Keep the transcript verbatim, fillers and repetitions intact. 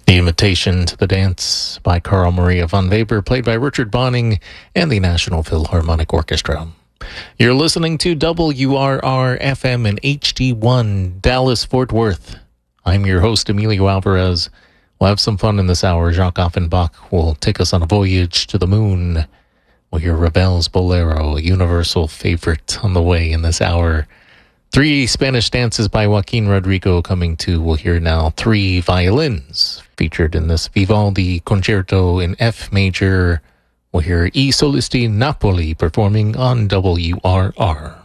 The Invitation to the Dance by Carl Maria von Weber, played by Richard Bonning and the National Philharmonic Orchestra. You're listening to W R R F M and H D one, Dallas, Fort Worth. I'm your host, Emilio Alvarez. We'll have some fun in this hour. Jacques Offenbach will take us on a voyage to the moon. We'll hear Ravel's Bolero, a universal favorite, on the way in this hour. Three Spanish dances by Joaquin Rodrigo coming to, we'll hear now, three violins featured in this Vivaldi concerto in F major. We'll hear I Solisti Napoli performing on W R R.